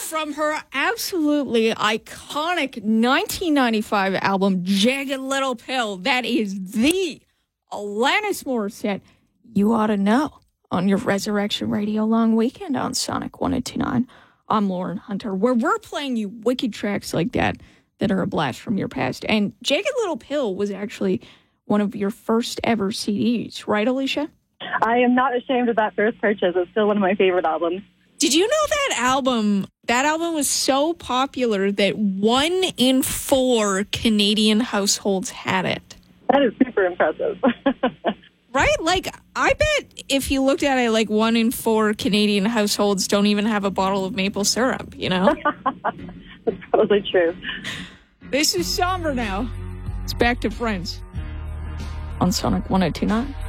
from her absolutely iconic 1995 album, Jagged Little Pill. That is the Alanis Morissette. You Ought to Know on your Resurrection Radio Long Weekend on Sonic 102.9. I'm Lauren Hunter, where we're playing you wicked tracks like that are a blast from your past. And Jagged Little Pill was actually one of your first ever CDs, right, Alicia? I am not ashamed of that first purchase. It's still one of my favorite albums. Did you know that album was so popular that 1 in 4 Canadian households had it? That is super impressive. Right? Like, I bet if you looked at it, like 1 in 4 Canadian households don't even have a bottle of maple syrup, you know? That's probably true. This is Somber now. It's back to Friends on Sonic 102.9.